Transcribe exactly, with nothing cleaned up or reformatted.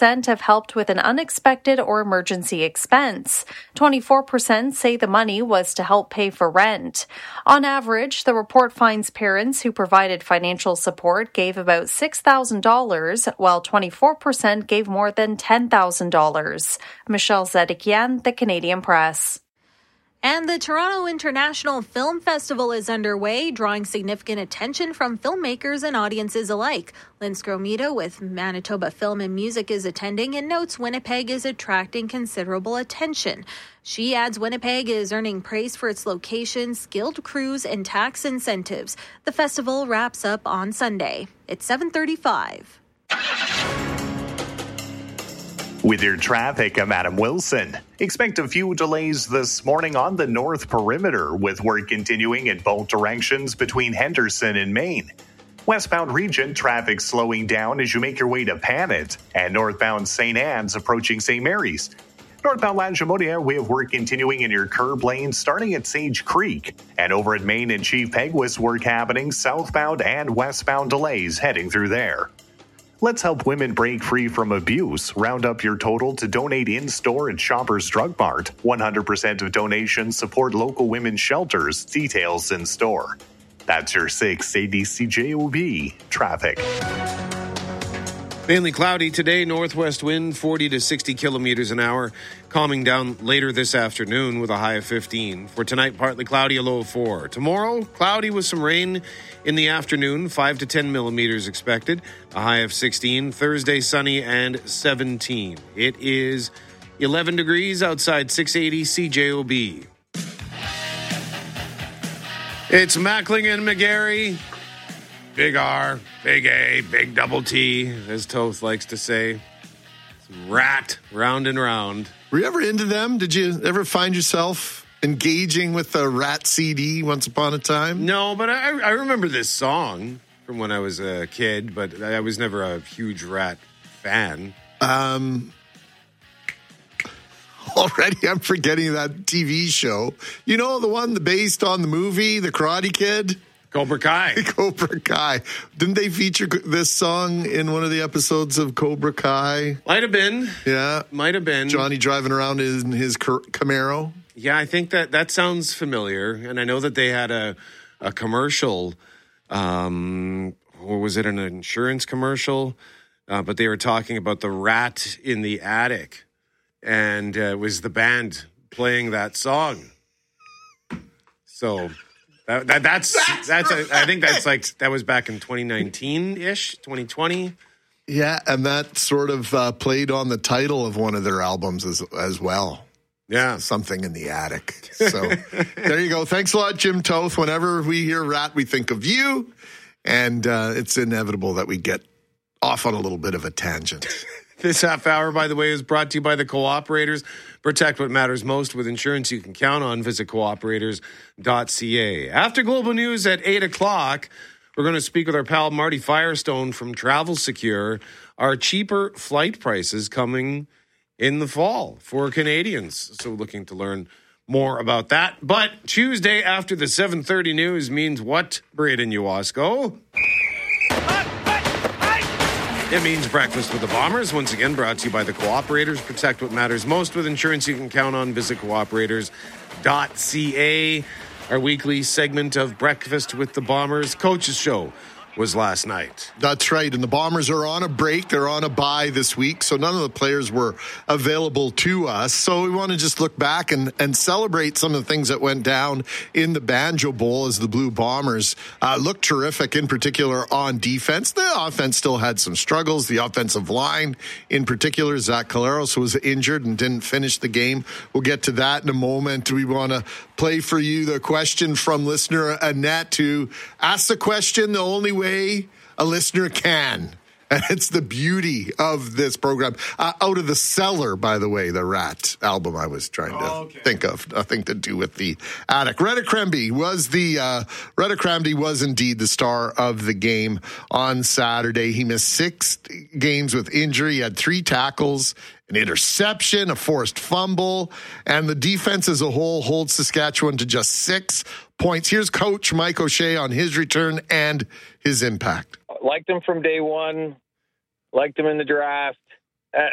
percent have helped with an unexpected or emergency expense. twenty-four percent say the money was to help pay for rent. On average, the report finds parents who provided financial support gave about six thousand dollars, while twenty-four percent gave more than ten thousand dollars. Michelle Zedekian, The Canadian Press. And the Toronto International Film Festival is underway, drawing significant attention from filmmakers and audiences alike. Lynn Scromita with Manitoba Film and Music is attending and notes Winnipeg is attracting considerable attention. She adds Winnipeg is earning praise for its location, skilled crews, and tax incentives. The festival wraps up on Sunday. It's seven thirty-five. With your traffic, I'm Adam Wilson. Expect a few delays this morning on the North Perimeter, with work continuing in both directions between Henderson and Maine. Westbound region traffic slowing down as you make your way to Panet, and northbound Saint Anne's approaching Saint Mary's. Northbound Langemonia, we have work continuing in your curb lane starting at Sage Creek. And over at Maine and Chief Peguis, work happening southbound and westbound delays heading through there. Let's help women break free from abuse. Round up your total to donate in-store at Shoppers Drug Mart. one hundred percent of donations support local women's shelters. Details in store. That's your six A D C J O B traffic. Mainly cloudy today, northwest wind forty to sixty kilometers an hour, calming down later this afternoon with a high of fifteen. For tonight, partly cloudy, a low of four. Tomorrow, cloudy with some rain in the afternoon, five to ten millimeters expected, a high of sixteen. Thursday, sunny and seventeen. It is eleven degrees outside six eighty C J O B. It's Mackling and McGarry. Big R, big A, big double T, as Toth likes to say. Some rat, round and round. Were you ever into them? Did you ever find yourself engaging with the Rat C D once upon a time? No, but I, I remember this song from when I was a kid, but I was never a huge Rat fan. Um, already I'm forgetting that T V show. You know, the one based on the movie, The Karate Kid? Cobra Kai. Cobra Kai. Didn't they feature this song in one of the episodes of Cobra Kai? Might have been. Yeah. Might have been. Johnny driving around in his Camaro. Yeah, I think that that sounds familiar. And I know that they had a, a commercial, um, or was it an insurance commercial? Uh, but they were talking about the rat in the attic. And uh, it was the band playing that song. So... That, that, that's that's, that's a, I think that's like that was back in twenty nineteen ish, twenty twenty. Yeah, and that sort of uh, played on the title of one of their albums as as well. Yeah, something in the attic. So there you go. Thanks a lot, Jim Toth. Whenever we hear Rat, we think of you, and uh, it's inevitable that we get off on a little bit of a tangent. This half hour, by the way, is brought to you by the Cooperators. Protect what matters most with insurance you can count on. Visit cooperators dot c a. After Global News at eight o'clock, we're going to speak with our pal Marty Firestone from Travel Secure. Our cheaper flight prices coming in the fall for Canadians. So looking to learn more about that. But Tuesday after the seven thirty news means what, Braden Uwasco? It means breakfast with the Bombers. Once again, brought to you by the Cooperators. Protect what matters most with insurance you can count on. Visit cooperators dot c a. Our weekly segment of Breakfast with the Bombers Coaches Show was last night. That's right. And the Bombers are on a break. They're on a bye this week. So none of the players were available to us. So we want to just look back and, and celebrate some of the things that went down in the Banjo Bowl as the Blue Bombers uh, looked terrific, in particular on defense. The offense still had some struggles. The offensive line, in particular, Zach Caleros was injured and didn't finish the game. We'll get to that in a moment. We want to play for you the question from listener Annette, who asked the question the only way way a listener can. And it's the beauty of this program. Uh, Out of the Cellar, by the way, the Rat album I was trying to oh, okay. think of. Nothing to do with the attic. Retta Kremby was the, uh, Retta Kremby was indeed the star of the game on Saturday. He missed six games with injury. He had three tackles, an interception, a forced fumble, and the defense as a whole holds Saskatchewan to just six points. Here's Coach Mike O'Shea on his return and his impact. Liked him from day one. Liked him in the draft.